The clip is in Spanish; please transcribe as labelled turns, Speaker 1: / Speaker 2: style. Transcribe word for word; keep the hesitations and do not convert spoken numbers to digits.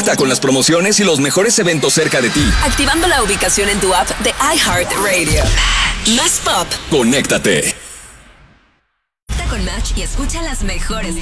Speaker 1: Conecta con las promociones y los mejores eventos cerca de ti.
Speaker 2: Activando la ubicación en tu app de iHeartRadio. Más pop.
Speaker 1: Conéctate.
Speaker 2: Con Match y escucha las mejores